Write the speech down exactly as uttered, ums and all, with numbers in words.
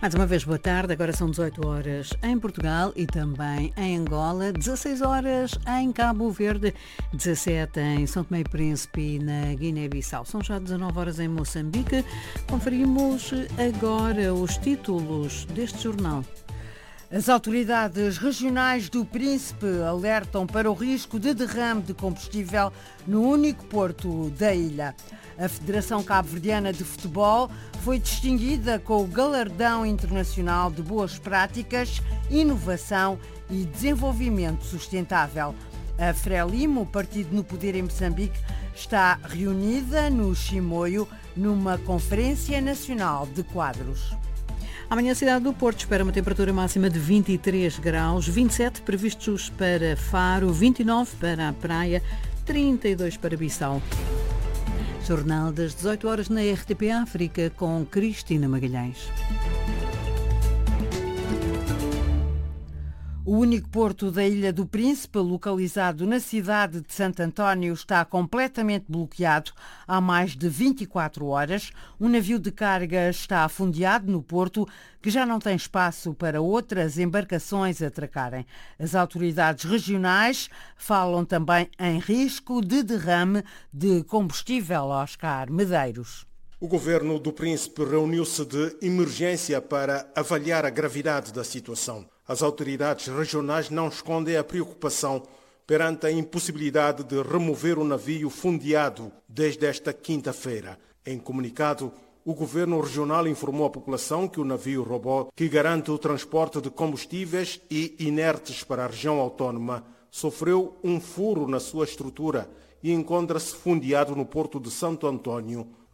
Mais uma vez, boa tarde. Agora são dezoito horas em Portugal e também em Angola, dezasseis horas em Cabo Verde, dezassete em São Tomé e Príncipe e na Guiné-Bissau. São já dezanove horas em Moçambique. Conferimos agora os títulos deste jornal. As autoridades regionais do Príncipe alertam para o risco de derrame de combustível no único porto da ilha. A Federação Cabo-Verdiana de Futebol foi distinguida com o Galardão Internacional de Boas Práticas, Inovação e Desenvolvimento Sustentável. A Frelimo, o partido no poder em Moçambique, está reunida no Chimoio numa Conferência Nacional de Quadros. Amanhã a cidade do Porto espera uma temperatura máxima de vinte e três graus, vinte e sete previstos para Faro, vinte e nove para a Praia, trinta e dois para Bissau. Jornal das dezoito horas na R T P África com Cristina Magalhães. O único porto da Ilha do Príncipe, localizado na cidade de Santo António, está completamente bloqueado há mais de vinte e quatro horas. Um navio de carga está afundeado no porto, que já não tem espaço para outras embarcações atracarem. As autoridades regionais falam também em risco de derrame de combustível. Oscar Medeiros. O governo do Príncipe reuniu-se de emergência para avaliar a gravidade da situação. As autoridades regionais não escondem a preocupação perante a impossibilidade de remover o navio fundeado desde esta quinta-feira. Em comunicado, o governo regional informou à população que o navio robô, que garante o transporte de combustíveis e inertes para a região autónoma, sofreu um furo na sua estrutura e encontra-se fundeado no porto de Santo Antônio,